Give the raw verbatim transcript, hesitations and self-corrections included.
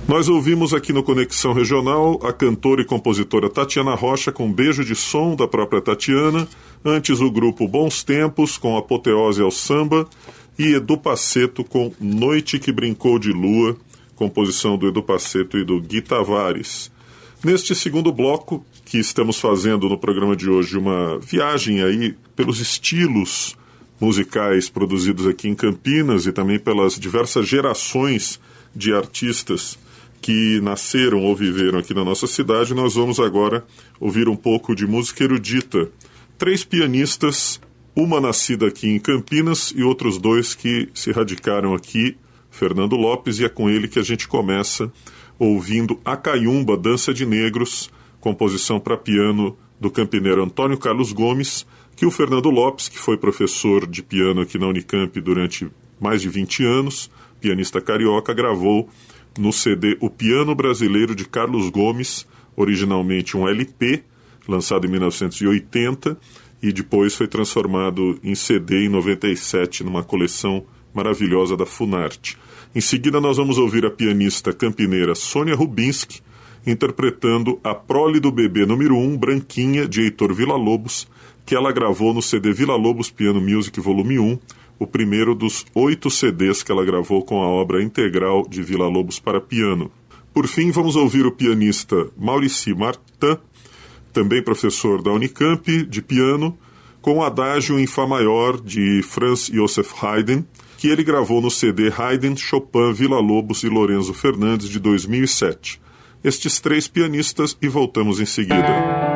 Nós ouvimos aqui no Conexão Regional a cantora e compositora Tatiana Rocha com Beijo de Som, da própria Tatiana, antes o grupo Bons Tempos com Apoteose ao Samba e Edu Passeto com Noite que Brincou de Lua, composição do Edu Passeto e do Gui Tavares. Neste segundo bloco, que estamos fazendo no programa de hoje, uma viagem aí pelos estilos musicais produzidos aqui em Campinas e também pelas diversas gerações de artistas que nasceram ou viveram aqui na nossa cidade, nós vamos agora ouvir um pouco de música erudita. Três pianistas, uma nascida aqui em Campinas e outros dois que se radicaram aqui, Fernando Lopes, e é com ele que a gente começa ouvindo A Caiumba, Dança de Negros, composição para piano do campineiro Antônio Carlos Gomes, que o Fernando Lopes, que foi professor de piano aqui na Unicamp durante mais de vinte anos, pianista carioca, gravou no C D O Piano Brasileiro de Carlos Gomes, originalmente um L P, lançado em mil novecentos e oitenta, e depois foi transformado em C D em noventa e sete, numa coleção maravilhosa da Funarte. Em seguida nós vamos ouvir a pianista campineira Sônia Rubinski, interpretando a prole do bebê número um, Branquinha, de Heitor Villa-Lobos, que ela gravou no C D Villa-Lobos Piano Music Volume um, o primeiro dos oito C Ds que ela gravou com a obra integral de Villa-Lobos para piano. Por fim, vamos ouvir o pianista Maurici Martin, também professor da Unicamp, de piano, com o Adágio em Fá Maior, de Franz Joseph Haydn, que ele gravou no C D Haydn, Chopin, Villa-Lobos e Lorenzo Fernandes, de dois mil e sete. Estes três pianistas, e voltamos em seguida.